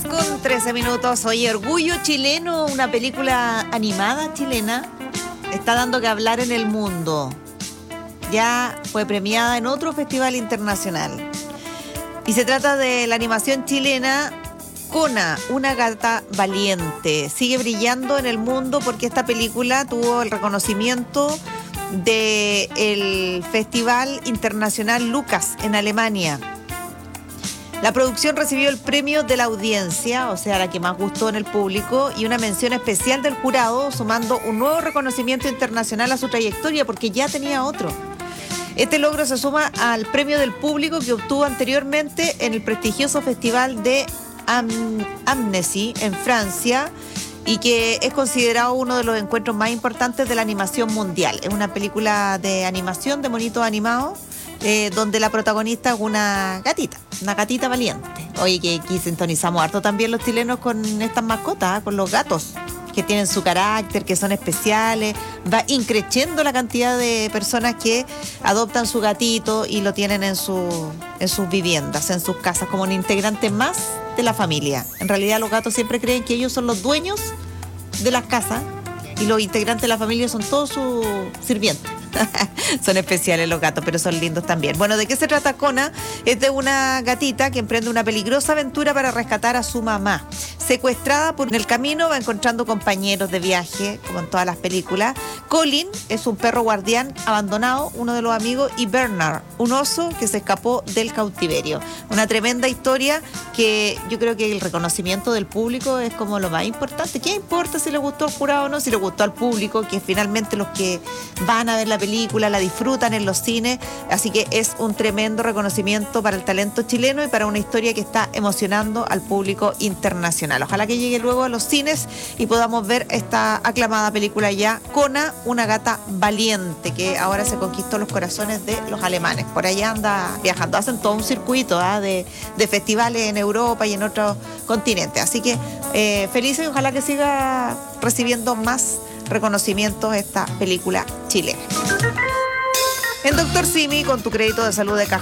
con 13 minutos. Oye, Orgullo Chileno, una película animada chilena, está dando que hablar en el mundo. Ya fue premiada en otro festival internacional. Y se trata de la animación chilena Kona, una gata valiente. Sigue brillando en el mundo porque esta película tuvo el reconocimiento del Festival Internacional Lucas en Alemania. La producción recibió el premio de la audiencia, o sea, la que más gustó en el público, y una mención especial del jurado, sumando un nuevo reconocimiento internacional a su trayectoria, porque ya tenía otro. Este logro se suma al premio del público que obtuvo anteriormente en el prestigioso Festival de Annecy en Francia, y que es considerado uno de los encuentros más importantes de la animación mundial. Es una película de animación, de monitos animados, donde la protagonista es una gatita valiente. Oye, que aquí sintonizamos harto también los chilenos con estas mascotas, con los gatos, que tienen su carácter, que son especiales. Va increciendo la cantidad de personas que adoptan su gatito y lo tienen en sus viviendas, en sus casas, como un integrante más de la familia. En realidad los gatos siempre creen que ellos son los dueños de las casas y los integrantes de la familia son todos sus sirvientes. Son especiales los gatos, pero son lindos también. Bueno, ¿de qué se trata Kona? Es de una gatita que emprende una peligrosa aventura para rescatar a su mamá. Secuestrada por el camino, va encontrando compañeros de viaje, como en todas las películas. Colin es un perro guardián abandonado, uno de los amigos, y Bernard, un oso que se escapó del cautiverio. Una tremenda historia que yo creo que el reconocimiento del público es como lo más importante. ¿Qué importa si le gustó al jurado o no? Si le gustó al público, que finalmente los que van a ver la película la disfrutan en los cines. Así que es un tremendo reconocimiento para el talento chileno y para una historia que está emocionando al público internacional. Ojalá que llegue luego a los cines y podamos ver esta aclamada película ya, Kona, una gata valiente, que ahora se conquistó los corazones de los alemanes. Por allá anda viajando, hacen todo un circuito de festivales en Europa y en otros continentes. Así que felices y ojalá que siga recibiendo más reconocimientos esta película chilena. En Dr. Simi, con tu crédito de salud de Caja